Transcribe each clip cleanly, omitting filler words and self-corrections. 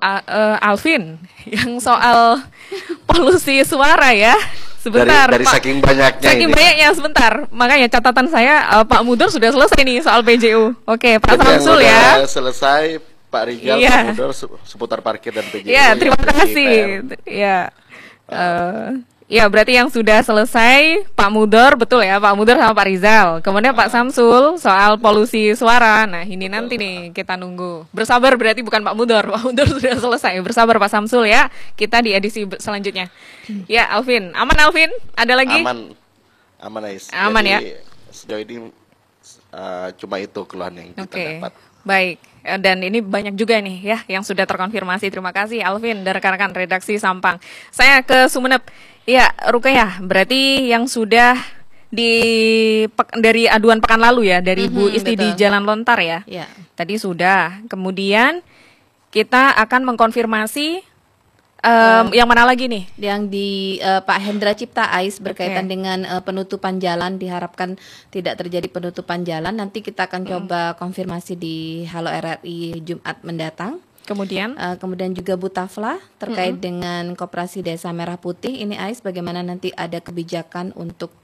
Alvin yang soal polusi suara ya. Sebentar, dari saking banyaknya saking banyaknya sebentar. Makanya catatan saya Pak Mudor sudah selesai nih soal PJU. Oke, Pak Samsul ya. Selesai Pak Rijal, Pak Mudor seputar parkir dan PJU. Iya, terima kasih. Iya. Ya, berarti yang sudah selesai Pak Mudor, betul ya, Pak Mudor sama Pak Rizal. Kemudian Pak Samsul soal polusi suara. Nah, ini nanti nih kita nunggu. Bersabar berarti bukan Pak Mudor. Pak Mudor sudah selesai. Bersabar Pak Samsul ya. Kita di edisi selanjutnya. Ya, Alvin. Aman Alvin? Ada lagi? Aman Ais. Aman. Jadi, ya. Sejauh ini cuma itu keluhan yang kita dapat. Baik, dan ini banyak juga nih ya yang sudah terkonfirmasi. Terima kasih Alvin dan rekan-rekan redaksi Sampang. Saya ke Sumeneb. Ya, Rukayah, berarti yang sudah dari aduan pekan lalu ya, dari Bu Isti betul. Di Jalan Lontar ya. Tadi sudah. Kemudian kita akan mengkonfirmasi yang mana lagi nih? Yang di Pak Hendra Cipta Ais berkaitan dengan penutupan jalan, diharapkan tidak terjadi penutupan jalan. Nanti kita akan coba konfirmasi di Halo RRI Jumat mendatang. Kemudian juga Bu Tafla terkait dengan Koperasi Desa Merah Putih. Ini Ais, bagaimana nanti ada kebijakan untuk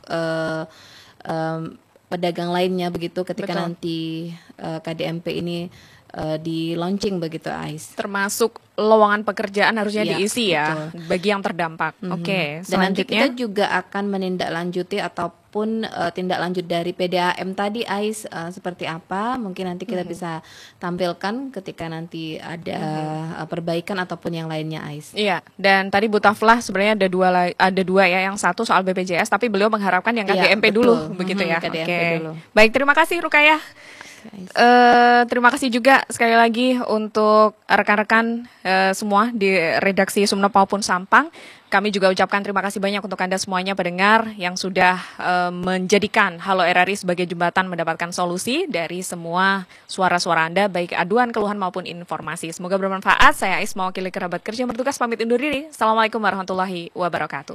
pedagang lainnya begitu ketika nanti KDMP ini di launching begitu Ais. Termasuk lowongan pekerjaan harusnya diisi ya bagi yang terdampak. Oke, dan nanti kita juga akan menindaklanjuti ataupun tindak lanjut dari PDAM tadi Ais seperti apa, mungkin nanti kita bisa tampilkan ketika nanti ada perbaikan ataupun yang lainnya Ais. Iya, dan tadi Bu Taflah sebenarnya ada dua ya, yang satu soal BPJS tapi beliau mengharapkan yang KDMP dulu begitu ya. KDMP dulu. Baik, terima kasih Rukayah. Terima kasih juga sekali lagi untuk rekan-rekan semua di redaksi Sumeneb maupun Sampang. Kami juga ucapkan terima kasih banyak untuk Anda semuanya pendengar yang sudah menjadikan Halo RRI sebagai jembatan mendapatkan solusi dari semua suara-suara Anda, baik aduan, keluhan maupun informasi. Semoga bermanfaat. Saya Ais, mewakili kerabat kerja bertugas pamit undur diri. Assalamualaikum warahmatullahi wabarakatuh.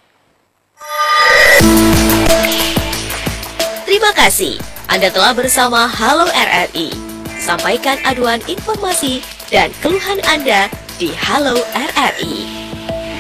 Terima kasih. Anda telah bersama Halo RRI. Sampaikan aduan informasi dan keluhan Anda di Halo RRI.